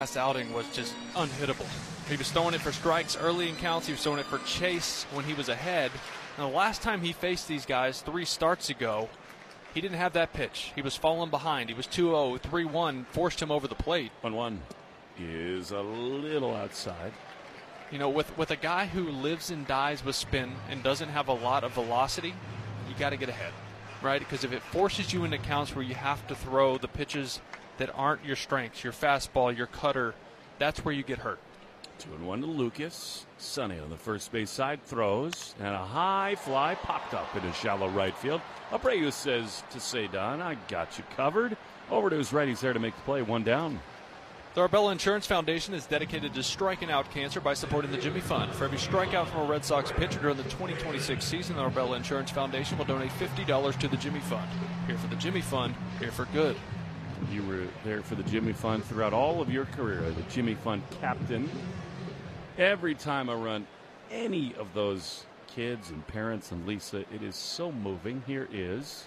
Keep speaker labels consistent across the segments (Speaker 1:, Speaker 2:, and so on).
Speaker 1: last outing was just unhittable. He was throwing it for strikes early in counts. He was throwing it for chase when he was ahead. And the last time he faced these guys 3 starts ago, he didn't have that pitch. He was falling behind. He was 2-0, 3-1, forced him over the plate.
Speaker 2: 1-1 is a little outside.
Speaker 1: You know, with a guy who lives and dies with spin and doesn't have a lot of velocity, you got to get ahead, right? Because if it forces you into counts where you have to throw the pitches that aren't your strengths, your fastball, your cutter, that's where you get hurt.
Speaker 2: 2-1 to Lucas. Sonny on the first base side throws, and a high fly popped up into shallow right field. Abreu says to Cedon, I got you covered. Over to his right, he's there to make the play. 1 down.
Speaker 1: The Arbella Insurance Foundation is dedicated to striking out cancer by supporting the Jimmy Fund. For every strikeout from a Red Sox pitcher during the 2026 season, the Arbella Insurance Foundation will donate $50 to the Jimmy Fund. Here for the Jimmy Fund, here for good.
Speaker 2: You were there for the Jimmy Fund throughout all of your career, the Jimmy Fund captain. Every time I run any of those kids and parents and Lisa, it is so moving. Here is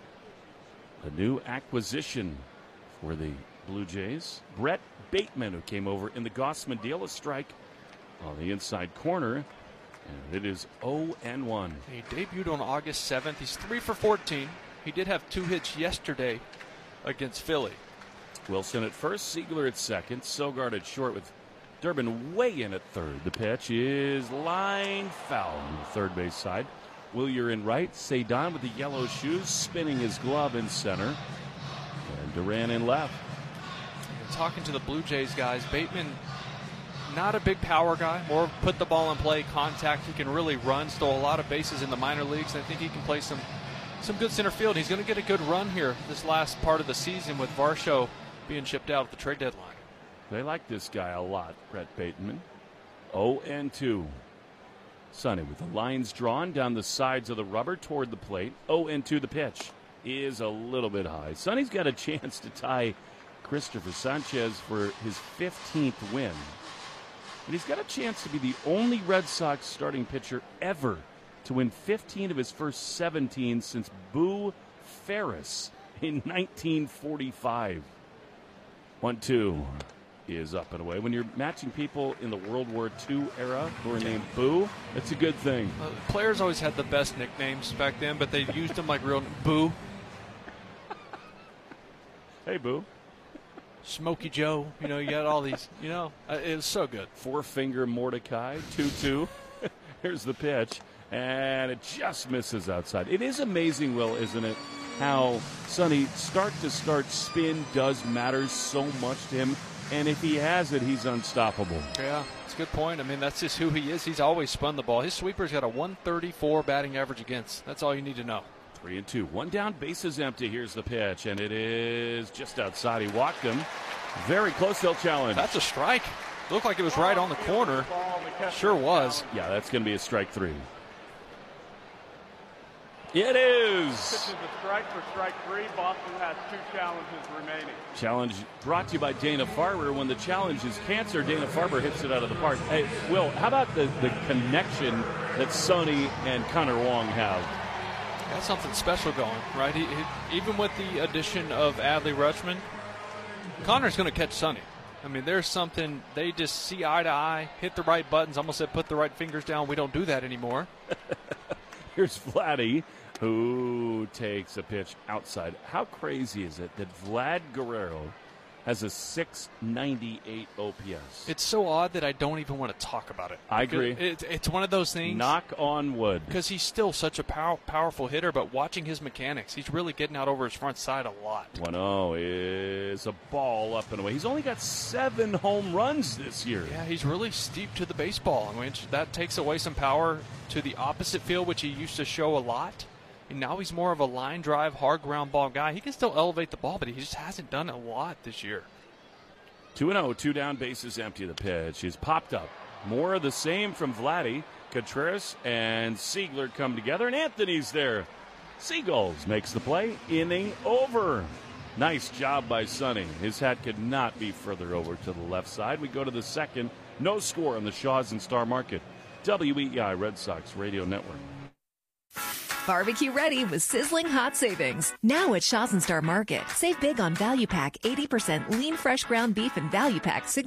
Speaker 2: the new acquisition for the Blue Jays. Brett Bateman, who came over in the Gossman deal, a strike on the inside corner, and it is 0-1.
Speaker 1: He debuted on August 7th. He's 3 for 14. He did have 2 hits yesterday against Philly.
Speaker 2: Wilson at first, Siegler at second, Sogard at short with Durbin way in at third. The pitch is line foul on the third base side. Willier in right, Cedon with the yellow shoes, spinning his glove in center, and Duran in left.
Speaker 1: Talking to the Blue Jays guys, Bateman, not a big power guy, more put the ball in play, contact. He can really run, stole a lot of bases in the minor leagues. I think he can play some good center field. He's going to get a good run here this last part of the season with Varsho being shipped out at the trade deadline.
Speaker 2: They like this guy a lot, Brett Bateman. 0-2. Sonny with the lines drawn down the sides of the rubber toward the plate. 0-2. The pitch is a little bit high. Sonny's got a chance to tie Christopher Sanchez for his 15th win. And he's got a chance to be the only Red Sox starting pitcher ever to win 15 of his first 17 since Boo Ferris in 1945. 1-2 is up and away. When you're matching people in the World War II era who are named Boo, that's a good thing.
Speaker 1: Players always had the best nicknames back then, but they used them like real Boo.
Speaker 2: Hey, Boo.
Speaker 1: Smokey Joe, you got all these, it was so good.
Speaker 2: Four-finger Mordecai, 2-2. Here's the pitch, and it just misses outside. It is amazing, Will, isn't it, how Sonny start-to-start spin does matter so much to him, and if he has it, he's unstoppable.
Speaker 1: Yeah, it's a good point. I mean, that's just who he is. He's always spun the ball. His sweeper's got a 134 batting average against. That's all you need to know.
Speaker 2: 3-2. 1 down, bases empty. Here's the pitch, and it is just outside. He walked him. Very close. They'll challenge.
Speaker 1: That's a strike. Looked like it was right on the corner. Sure was.
Speaker 2: Yeah, that's going to be a strike 3. It is.
Speaker 3: This is a strike for strike 3. Boston has 2 challenges remaining.
Speaker 2: Challenge brought to you by Dana-Farber. When the challenge is cancer, Dana-Farber hits it out of the park. Hey, Will, how about the connection that Sonny and Connor Wong have?
Speaker 1: Got something special going, right? Even with the addition of Adley Rutschman, Connor's going to catch Sonny. I mean, there's something, they just see eye to eye, hit the right buttons, almost said put the right fingers down. We don't do that anymore.
Speaker 2: Here's Vladdy, who takes a pitch outside. How crazy is it that Vlad Guerrero has a 698 OPS?
Speaker 1: It's so odd that I don't even want to talk about it.
Speaker 2: I agree.
Speaker 1: It's one of those things.
Speaker 2: Knock on wood.
Speaker 1: Because he's still such a powerful hitter, but watching his mechanics, he's really getting out over his front side a lot.
Speaker 2: 1-0 is a ball up and away. He's only got 7 home runs this year.
Speaker 1: Yeah, he's really steep to the baseball, which that takes away some power to the opposite field, which he used to show a lot. And now he's more of a line drive, hard ground ball guy. He can still elevate the ball, but he just hasn't done it a lot this year.
Speaker 2: 2-0, 2 down, bases empty. The pitch is popped up. More of the same from Vladdy. Contreras and Siegler come together, and Anthony's there. Seagulls makes the play. Inning over. Nice job by Sonny. His hat could not be further over to the left side. We go to the second. No score on the Shaw's and Star Market. WEEI Red Sox Radio Network.
Speaker 4: Barbecue ready with sizzling hot savings. Now at Shaw's and Star Market. Save big on Value Pack 80% lean fresh ground beef and Value Pack